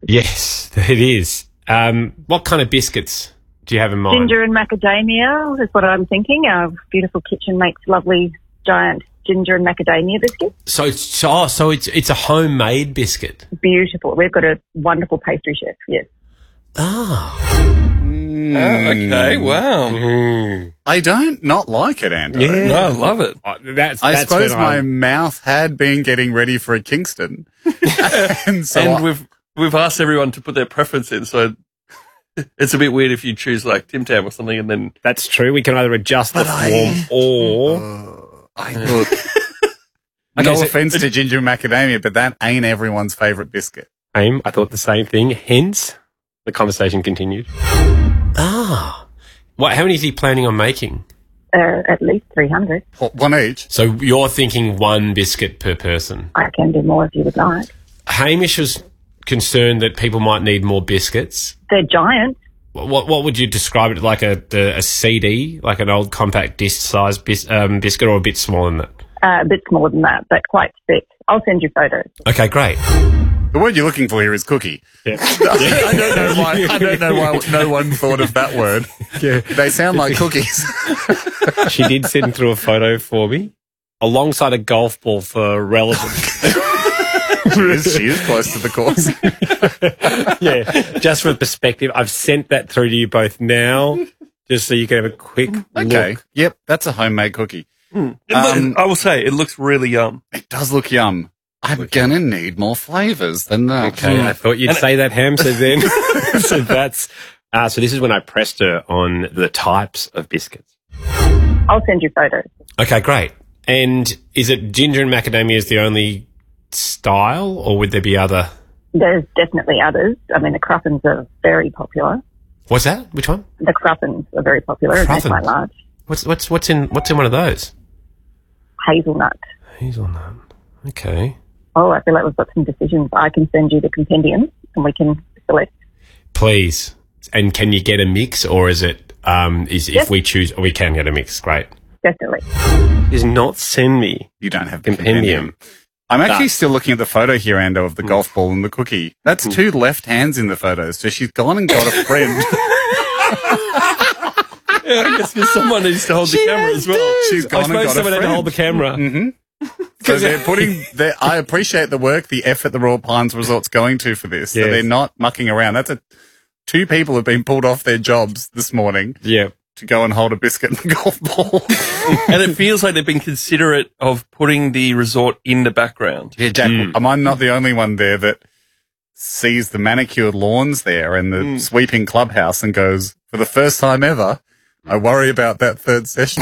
Yes, it is. What kind of biscuits do you have in mind? Ginger and macadamia is what I'm thinking. Our beautiful kitchen makes lovely giant ginger and macadamia biscuits. So it's a homemade biscuit. Beautiful. We've got a wonderful pastry chef, yes. Okay, wow. I don't not like it, Ando. Yeah. No, I love it. I suppose my mouth had been getting ready for a Kingston. and we've asked everyone to put their preference in, so it's a bit weird if you choose like Tim Tam or something and then... That's true. We can either adjust the form or... Look, no offence to ginger and macadamia, but that ain't everyone's favourite biscuit. I thought the same thing. Hence, the conversation continued. What? How many is he planning on making? At least 300. One each? So you're thinking one biscuit per person? I can do more if you would like. Hamish was concerned that people might need more biscuits. They're giant. What would you describe it like? A CD, like an old compact disc size biscuit, or a bit smaller than that? A bit smaller than that, but quite thick. I'll send you photos. Okay, great. The word you're looking for here is cookie. Yeah. I don't know why no one thought of that word. Yeah. They sound like cookies. She did send through a photo for me alongside a golf ball for relevance. She is close to the course. Yeah, just for perspective, I've sent that through to you both now, just so you can have a quick look. Yep, that's a homemade cookie. I will say, it looks really yum. It does look yum. I'm going to need more flavours than that. Okay, I thought you'd say that, Ham, so then... so that's... so this is when I pressed her on the types of biscuits. I'll send you photos. Okay, great. And is it ginger and macadamia is the only style, or would there be other? There's definitely others. I mean, the Cruffins are very popular. What's that? Which one? The Cruffins are very popular. And they're quite large. What's in one of those? Hazelnut. Hazelnut. Okay. Oh, I feel like we've got some decisions. I can send you the compendium and we can select. Please. And can you get a mix, or is it Yes. if we choose, we can get a mix? Great. Definitely. Does not send me. You don't have compendium. I'm actually still looking at the photo here, Ando, of the golf ball and the cookie. That's two left hands in the photos, so she's gone and got a friend. Yeah, I guess because someone needs to hold the camera as well. She's gone and got a friend. Someone had to hold the camera. Mm-hmm. So they're putting... I appreciate the work, the effort the Royal Pines Resort's going to for this. Yes. So they're not mucking around. Two people have been pulled off their jobs this morning. Yeah. To go and hold a biscuit and a golf ball. And it feels like they've been considerate of putting the resort in the background. Yeah, Jack, I'm not the only one there that sees the manicured lawns there and the sweeping clubhouse and goes, for the first time ever, I worry about that third session.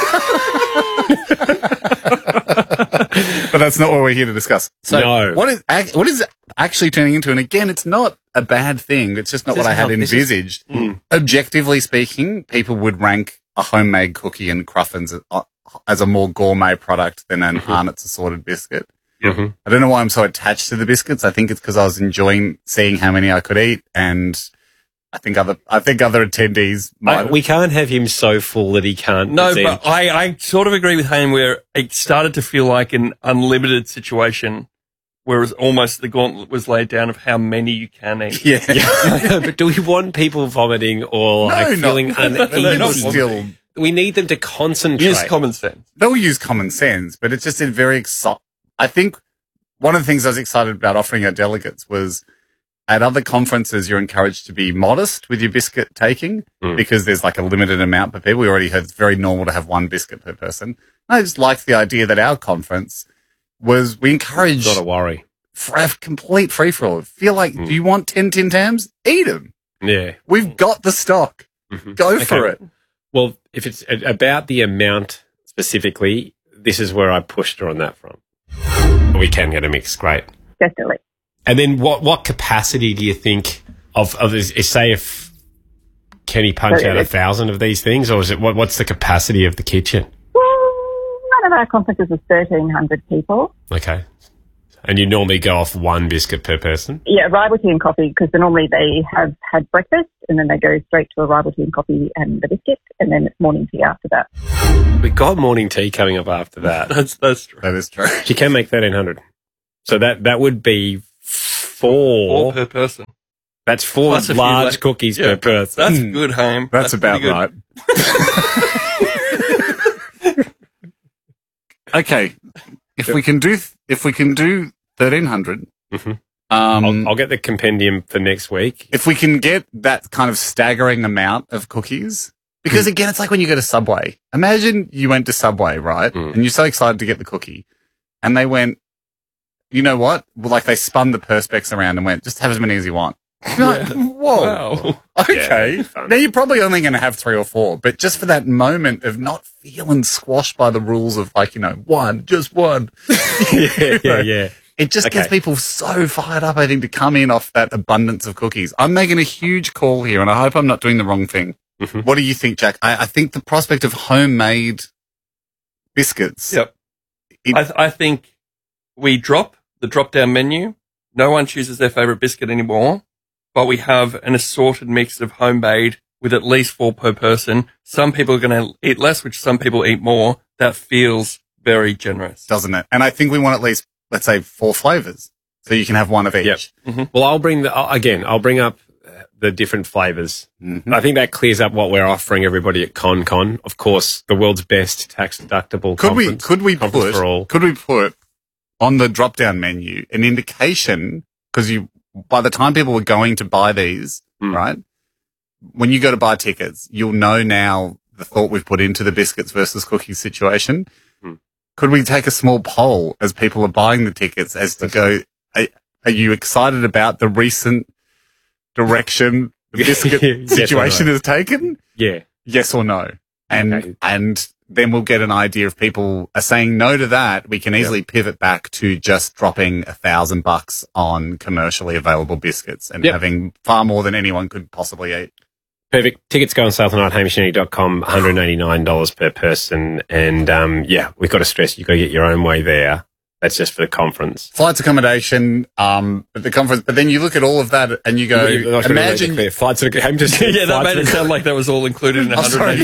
But that's not what we're here to discuss. So no. What is actually turning into? And again, it's not a bad thing. It's just not what I had envisaged. Objectively speaking, people would rank a homemade cookie and Cruffins as a more gourmet product than an Arnott's assorted biscuit. Mm-hmm. I don't know why I'm so attached to the biscuits. I think it's because I was enjoying seeing how many I could eat, and I think other attendees might. We can't have him so full that he can't. No, but I sort of agree with Hayne where it started to feel like an unlimited situation, whereas almost the gauntlet was laid down of how many you can eat. Yeah. But do we want people vomiting or feeling uneasy? We need them to concentrate. Use common sense. They'll use common sense, but it's just very exciting. I think one of the things I was excited about offering our delegates was at other conferences, you're encouraged to be modest with your biscuit taking because there's like a limited amount per people. We already heard it's very normal to have one biscuit per person. I just liked the idea that our conference was we encourage not a worry. Complete free-for-all. Feel like, do you want 10 Tim Tams? Eat them. Yeah. We've got the stock. Go for it. Well, if it's about the amount specifically, this is where I pushed her on that front. We can get a mix. Great. Definitely. And then what capacity do you think of say if Kenny punch out 1,000 of these things, or is it what's the capacity of the kitchen? One of our conferences is 1,300 people. Okay. And you normally go off one biscuit per person? Yeah, rival tea and coffee, because normally they have had breakfast and then they go straight to a rival tea and coffee and the biscuit, and then it's morning tea after that. We've got morning tea coming up after that. That's true. That is true. You can make 1,300. So that would be 4 per person. That's 4 Plus a few, large like- cookies Yeah. per person. That's good, Haim. That's about pretty good. right. Okay. If we can do 1,300, Mhm. um, I'll get the compendium for next week. if we can get that kind of staggering amount of cookies, because again, it's like when you go to Subway. Imagine you went to Subway, right? Mm. And you're so excited to get the cookie. And they went, you know what? Well, like they spun the Perspex around and went, just have as many as you want. You're like, whoa. Wow. Okay. Yeah, fun. Now you're probably only going to have 3 or 4, but just for that moment of not feeling squashed by the rules of like, just one. yeah. It just gets Okay. people so fired up, I think, to come in off that abundance of cookies. I'm making a huge call here, and I hope I'm not doing the wrong thing. Mhm. What do you think, Jack? I think the prospect of homemade biscuits. Yep. I think we drop the drop-down menu. No one chooses their favorite biscuit anymore, but we have an assorted mix of homemade with at least 4 per person. Some people are going to eat less, which some people eat more. That feels very generous. Doesn't it? And I think we want at least, let's say, 4 flavors. So you can have one of each. Yep. Well, I'll bring up the different flavors. Mhm. I think that clears up what we're offering everybody at ConCon. Of course, the world's best tax deductible conference. Could we conference for all. put on the drop down menu an indication, because by the time people were going to buy these, right? When you go to buy tickets, you'll know now the thought we've put into the biscuits versus cookies situation. Could we take a small poll as people are buying the tickets as to go, are you excited about the recent direction the biscuit Yes or situation no? has taken? Yeah. Yes or no? Okay. And then we'll get an idea if people are saying no to that. We can easily pivot back to just dropping $1,000 on commercially available biscuits and Yep. having far more than anyone could possibly eat. Perfect. Tickets go on sale tonight, HamishAndy.com, $189 per person. And, we've got to stress you've got to get your own way there. That's just for the conference. Flights, accommodation, at the conference. But then you look at all of that and you go, imagine. flights. I'm just Yeah, that made it sound like that was all included in Oh, sorry.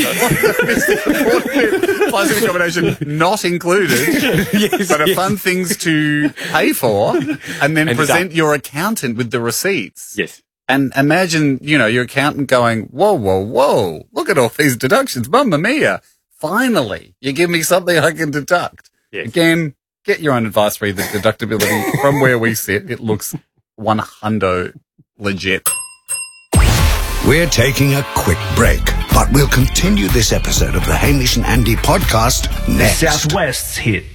$189. Flights and accommodation not included, but are fun things to pay for, and then And present done. your accountant with the receipts. Yes. And imagine, your accountant going, whoa, look at all these deductions. Mamma mia. Finally, you give me something I can deduct. Yes. Again, get your own advice, read the deductibility. From where we sit, it looks 100 legit. We're taking a quick break, but we'll continue this episode of the Hamish and Andy podcast next. Southwest's hit